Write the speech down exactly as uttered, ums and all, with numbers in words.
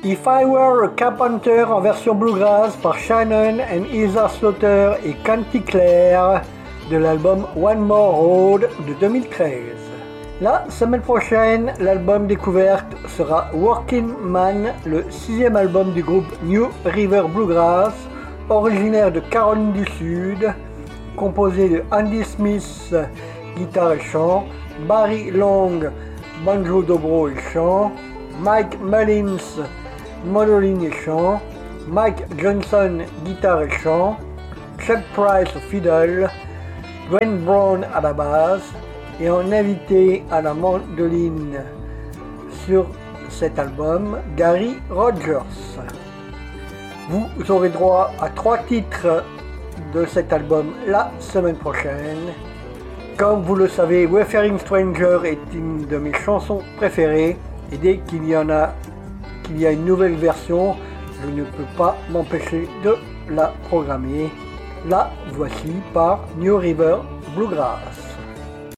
If I Were a Carpenter en version bluegrass par Shannon and Heather Slaughter et Canty Claire de l'album One More Road de deux mille treize. La semaine prochaine, l'album découverte sera Working Man, le sixième album du groupe New River Bluegrass, originaire de Caroline du Sud, composé de Andy Smith, guitare et chant, Barry Long, banjo, dobro et chant, Mike Mullins, mandoline et chant, Mike Johnson, guitare et chant, Chuck Price au fiddle, Dwayne Brown à la basse et en invité à la mandoline sur cet album, Gary Rogers. Vous aurez droit à trois titres de cet album la semaine prochaine. Comme vous le savez, Wayfaring Stranger est une de mes chansons préférées et dès qu'il y en a, qu'il y a une nouvelle version, je ne peux pas m'empêcher de la programmer. La voici par New River Bluegrass.